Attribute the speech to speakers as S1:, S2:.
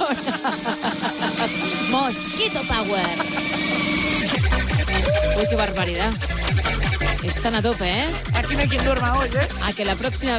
S1: Mosquito Power. Uy, qué barbaridad. Están a tope, ¿eh?
S2: Aquí no hay quien duerma hoy, ¿eh?
S1: A que la próxima